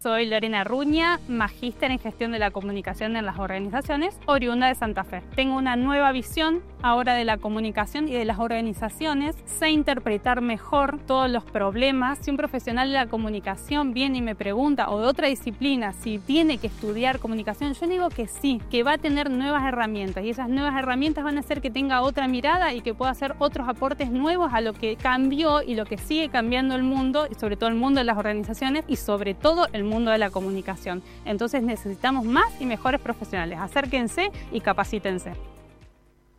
soy Lorena Ruña, magíster en gestión de la comunicación en las organizaciones, oriunda de Santa Fe. Tengo una nueva visión ahora de la comunicación y de las organizaciones. Sé interpretar mejor todos los problemas. Si un profesional de la comunicación viene y me pregunta, o de otra disciplina, si tiene que estudiar comunicación, yo digo que sí, que va a tener nuevas herramientas, y esas nuevas herramientas van a hacer que tenga otra mirada y que pueda hacer otros aportes nuevos a lo que cambió y lo que sigue cambiando el mundo, y sobre todo el mundo de las organizaciones y sobre todo el mundo de la comunicación. Entonces necesitamos más y mejores profesionales. Acérquense y capacítense.